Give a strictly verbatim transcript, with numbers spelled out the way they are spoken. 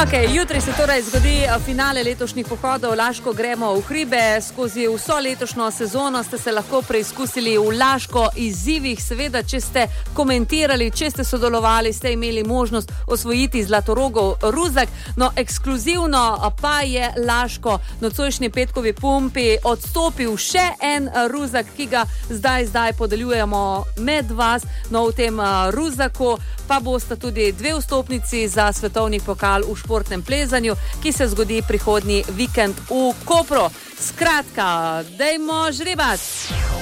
Okay, jutri se torej zgodi finale letošnjih pohodov Laško gremo v hribe. Skozi vso letošnjo sezono ste se lahko preizkusili v Laško izzivih. Seveda, če ste komentirali, če ste sodelovali, ste imeli možnost osvojiti Zlatorogov ruzak. No, ekskluzivno pa je Laško nocojšnji petkovi pumpi odstopil še en ruzak, ki ga zdaj, zdaj podeljujemo med vas. No, v tem ruzaku pa bosta tudi dve vstopnici za svetovni pokal v športnem plezanju, ki se zgodi prihodnji vikend v Kopru. Skratka, dajmo žrebat!